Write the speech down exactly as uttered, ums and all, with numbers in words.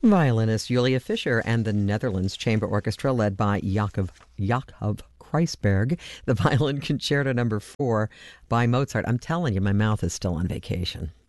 Violinist Julia Fischer and the Netherlands Chamber Orchestra, led by Jakob, Jakob Kreisberg, the Violin Concerto Number Four by Mozart. I'm telling you, my mouth is still on vacation.